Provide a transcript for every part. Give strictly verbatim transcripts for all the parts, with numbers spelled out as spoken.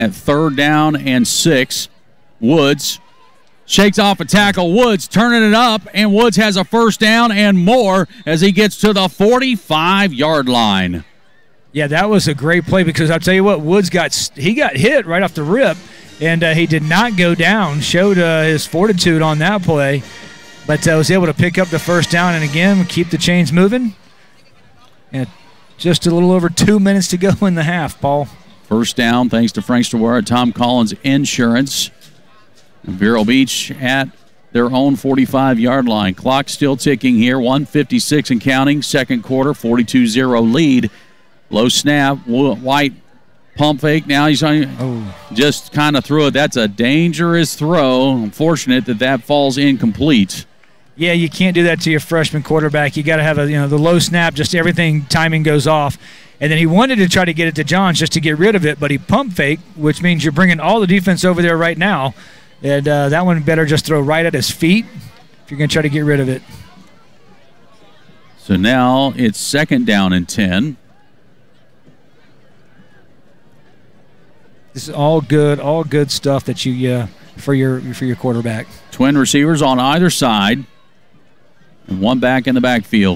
at third down and six. Woods shakes off a tackle. Woods turning it up, and Woods has a first down and more as he gets to the forty-five-yard line. Yeah, that was a great play because I'll tell you what, Woods got he got hit right off the rip, and uh, he did not go down. Showed uh, his fortitude on that play, but uh, was able to pick up the first down and again keep the chains moving. And just a little over two minutes to go in the half, Paul. First down, thanks to Frank Stewart, Tom Collins Insurance. And Vero Beach at their own forty-five-yard line. Clock still ticking here, one fifty-six and counting. Second quarter, forty-two zero lead. Low snap, White pump fake. Now he's on, oh. just kind of threw it. That's a dangerous throw. Unfortunate that that falls incomplete. Yeah, you can't do that to your freshman quarterback. You got to have a you know the low snap. Just everything timing goes off. And then he wanted to try to get it to Johns just to get rid of it, but he pump fake, which means you're bringing all the defense over there right now. And uh, that one better just throw right at his feet if you're going to try to get rid of it. So now it's second down and ten. This is all good, all good stuff that you uh, for your for your quarterback. Twin receivers on either side, and one back in the backfield.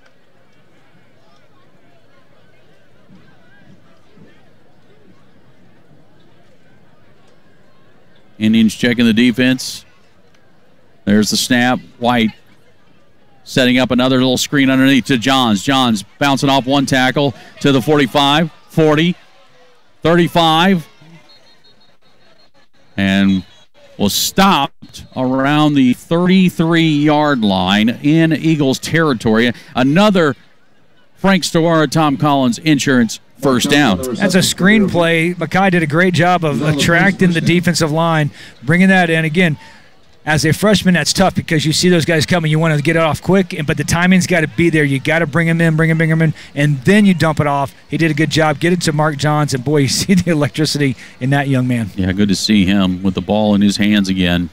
Indians checking the defense. There's the snap. White setting up another little screen underneath to Johns. Johns bouncing off one tackle to the forty-five, forty, thirty-five. And was stopped around the thirty-three-yard line in Eagles territory. Another Frank Stewart, Tom Collins Insurance first down. That's a screen play. Mackay did a great job of attracting the defensive line, bringing that in. Again, as a freshman, that's tough because you see those guys coming. You want to get it off quick, but the timing's got to be there. You got to bring them in, bring them, bring them in, and then you dump it off. He did a good job. Get it to Mark Johns, and boy, you see the electricity in that young man. Yeah, good to see him with the ball in his hands again.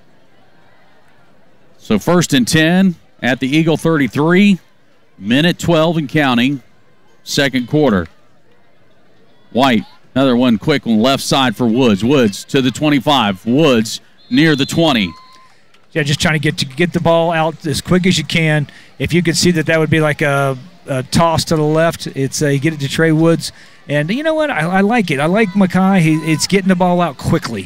So first and ten at the Eagle thirty-three, minute twelve and counting, second quarter. White, another one quick one left side for Woods. Woods to the twenty-five. Woods near the twenty. Yeah, just trying to get to get the ball out as quick as you can. If you could see that that would be like a, a toss to the left, it's uh, you get it to Trey Woods. And you know what? I, I like it. I like Mackay. He, it's getting the ball out quickly.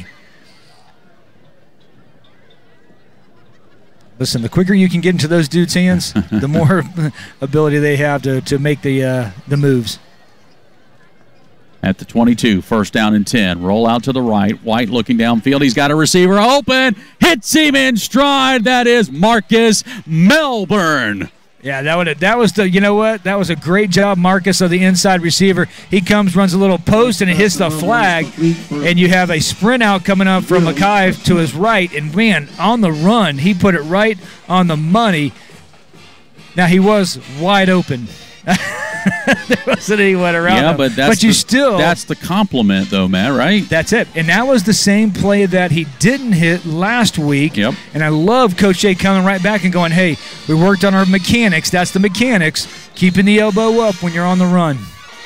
Listen, the quicker you can get into those dudes' hands, the more ability they have to, to make the uh, the moves. At the twenty-two, first down and ten. Roll out to the right. White looking downfield. He's got a receiver open. Hits him in stride. That is Marcus Melbourne. Yeah, that would that was the you know what? That was a great job, Marcus, of the inside receiver. He comes, runs a little post, and it hits the flag. And you have a sprint out coming up from Mackay to his right. And man, on the run, he put it right on the money. Now he was wide open. There wasn't anyone around yeah, him. but that's but you the, still that's the compliment, though, Matt. Right? That's it. And that was the same play that he didn't hit last week. Yep. And I love Coach Jay coming right back and going, "Hey, we worked on our mechanics. That's the mechanics. Keeping the elbow up when you're on the run."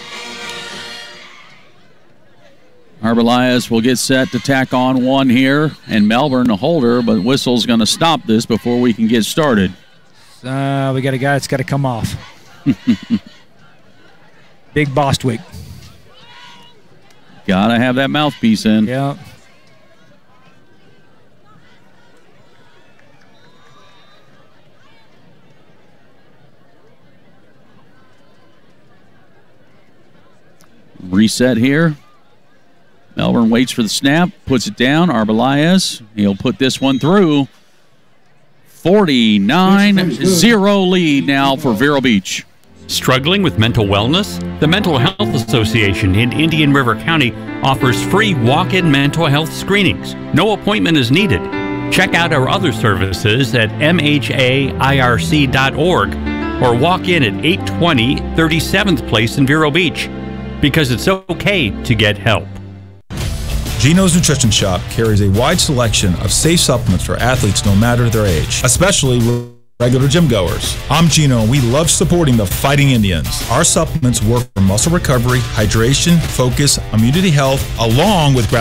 Arbelias will get set to tack on one here, and Melbourne a holder, but Whistle's going to stop this before we can get started. Uh, we got a guy that's got to come off. Big Bostwick. Gotta have that mouthpiece in. Yeah. Reset here. Melbourne waits for the snap, puts it down. Arbelias, he'll put this one through. forty-nine zero lead now for Vero Beach. Struggling with mental wellness? The Mental Health Association in Indian River County offers free walk-in mental health screenings. No appointment is needed. Check out our other services at m h a i r c dot org or walk in at eight twenty thirty-seventh Place in Vero Beach, because it's okay to get help. Gino's Nutrition Shop carries a wide selection of safe supplements for athletes no matter their age, especially with regular gym goers. I'm Gino, and we love supporting the Fighting Indians. Our supplements work for muscle recovery, hydration, focus, immunity health, along with